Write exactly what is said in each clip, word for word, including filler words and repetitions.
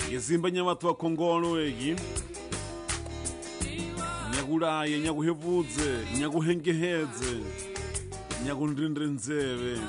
Gezimba nyamatu wa Kongolo egi Nyaguraye, nyaguhevudze, nyaguhengehedze, nyagundrindrinzeve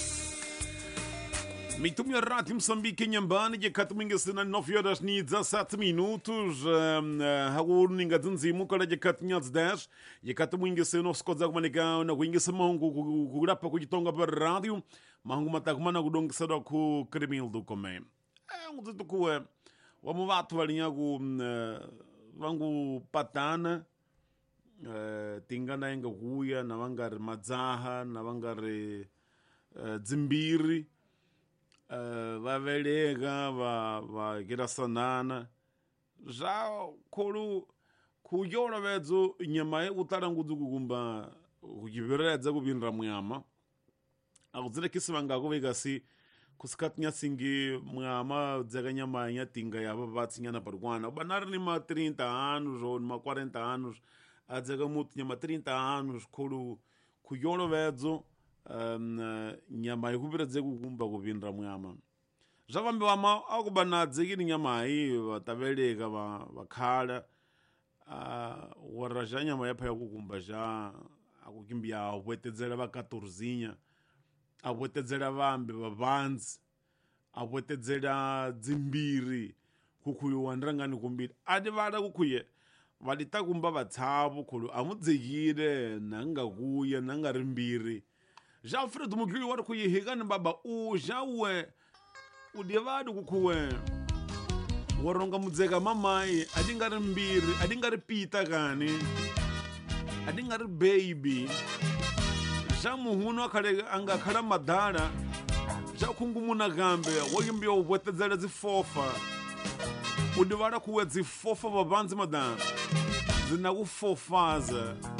Mitumia ya Rádio Moçambique nyambani Jekatu mingesina nove horas ni dezessete minutos Haguru ninga dzinzimu kala jekatu nyadzi dez Jekatu mingesina Skoza kumanika na kuingesa mahungu Kugurapa kujitonga pa rádio Mahungu matakumana kudongisada ku Kremildo kome Nguzito kuwe Wamu watu walinyagu Wangu patana Tingana yenga kuya Na wangari madzaha Na wangari dzimbiri Uh, vavelega va va girasanana já kolu kuyola vedzo nyama ye utarangudu kugumba kujiveredza kubinra mwama akudzile kisivanga kuvekasi kusikatnya singi mwama dzeka nyama ya tinga yava vatsinyana parwana banari ni ma trinta anos ou ma quarenta anos adzeka mutu nyama trinta anos kolu kuyola vedzo Um, uh, nyama ikuviredze kukumba kupindra mwama zvavambi vama akubanadze kini nyama iyi vataveleka vakhala uh, wara zha nyama yapha yakukumba zha akukimbia avwetedzela vakatorzinya avwetedzela vambi vavanzi avwetedzela dzimbiri kukhuyiwa ndirangani kumbiri adi vala kukhuye valitakumba vatsavu khulu amudzekile nangakuya nangarimbiri Já Alfredo Mugli wari kuyihigani baba u jawe udevadi kukuwe waronga mudzeka mamai adingari mbiri adingari pita kani adingari baby ja muhunu akale anga khala madala ja kungumuna gambe wayimbia ubwetedzela zifofa udevada kuwe zifofa babanzi madana zinakufofaza